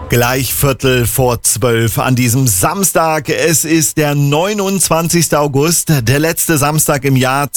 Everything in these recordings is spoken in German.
Gleich 11:45 an diesem Samstag. Es ist der 29. August, der letzte Samstag im Jahr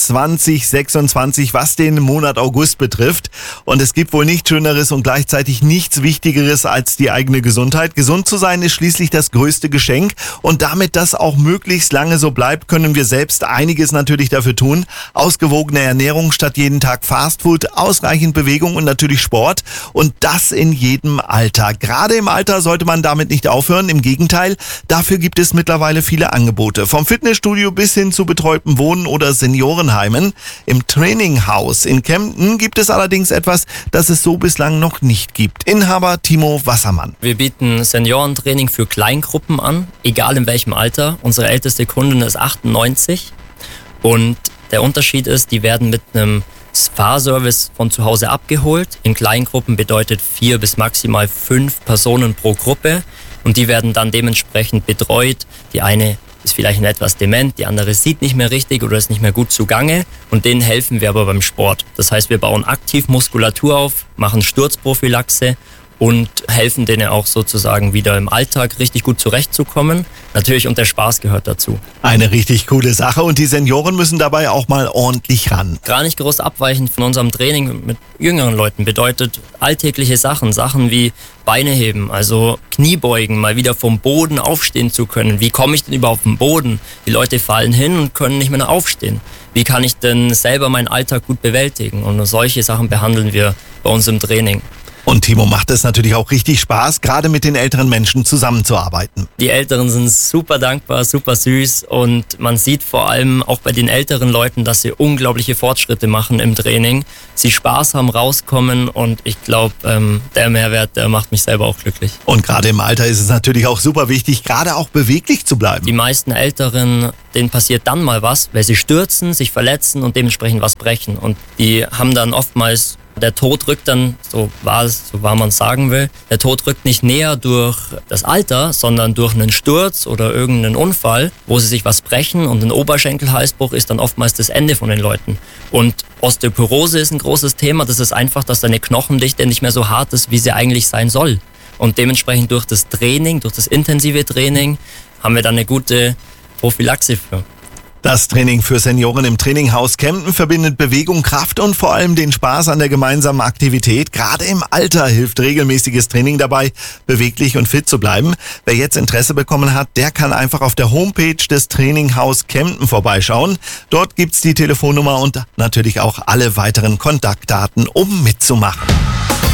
2026, was den Monat August betrifft. Und es gibt wohl nichts Schöneres und gleichzeitig nichts Wichtigeres als die eigene Gesundheit. Gesund zu sein ist schließlich das größte Geschenk. Und damit das auch möglichst lange so bleibt, können wir selbst einiges natürlich dafür tun. Ausgewogene Ernährung statt jeden Tag Fastfood, ausreichend Bewegung und natürlich Sport. Und das in jedem Alter. Gerade im Alter sollte man damit nicht aufhören. Im Gegenteil, dafür gibt es mittlerweile viele Angebote. Vom Fitnessstudio bis hin zu betreutem Wohnen oder Seniorenheimen. Im Traininghaus in Kempten gibt es allerdings etwas, das es so bislang noch nicht gibt. Inhaber Timo Wassermann. Wir bieten Seniorentraining für Kleingruppen an, egal in welchem Alter. Unsere älteste Kundin ist 98 und der Unterschied ist, die werden mit einem Fahrservice von zu Hause abgeholt. In Kleingruppen bedeutet 4 bis maximal 5 Personen pro Gruppe und die werden dann dementsprechend betreut. Die eine ist vielleicht etwas dement, die andere sieht nicht mehr richtig oder ist nicht mehr gut zugange und denen helfen wir aber beim Sport. Das heißt, wir bauen aktiv Muskulatur auf, machen Sturzprophylaxe und helfen denen auch sozusagen wieder im Alltag richtig gut zurechtzukommen. Natürlich, und der Spaß gehört dazu. Eine richtig coole Sache und die Senioren müssen dabei auch mal ordentlich ran. Gar nicht groß abweichend von unserem Training mit jüngeren Leuten bedeutet alltägliche Sachen wie Beine heben, also Kniebeugen, mal wieder vom Boden aufstehen zu können. Wie komme ich denn überhaupt auf den Boden? Die Leute fallen hin und können nicht mehr aufstehen. Wie kann ich denn selber meinen Alltag gut bewältigen? Und solche Sachen behandeln wir bei uns im Training. Und Timo, macht es natürlich auch richtig Spaß, gerade mit den älteren Menschen zusammenzuarbeiten. Die Älteren sind super dankbar, super süß und man sieht vor allem auch bei den älteren Leuten, dass sie unglaubliche Fortschritte machen im Training. Sie Spaß haben, rauskommen und ich glaube, der Mehrwert, der macht mich selber auch glücklich. Und gerade im Alter ist es natürlich auch super wichtig, gerade auch beweglich zu bleiben. Die meisten Älteren, denen passiert dann mal was, weil sie stürzen, sich verletzen und dementsprechend was brechen. Und die haben dann oftmals, der Tod rückt dann, so wahr man es sagen will, der Tod rückt nicht näher durch das Alter, sondern durch einen Sturz oder irgendeinen Unfall, wo sie sich was brechen und ein Oberschenkelhalsbruch ist dann oftmals das Ende von den Leuten. Und Osteoporose ist ein großes Thema, das ist einfach, dass deine Knochendichte nicht mehr so hart ist, wie sie eigentlich sein soll. Und dementsprechend durch das Training, durch das intensive Training, haben wir dann eine gute Prophylaxe für. Das Training für Senioren im Traininghaus Kempten verbindet Bewegung, Kraft und vor allem den Spaß an der gemeinsamen Aktivität. Gerade im Alter hilft regelmäßiges Training dabei, beweglich und fit zu bleiben. Wer jetzt Interesse bekommen hat, der kann einfach auf der Homepage des Traininghaus Kempten vorbeischauen. Dort gibt's die Telefonnummer und natürlich auch alle weiteren Kontaktdaten, um mitzumachen.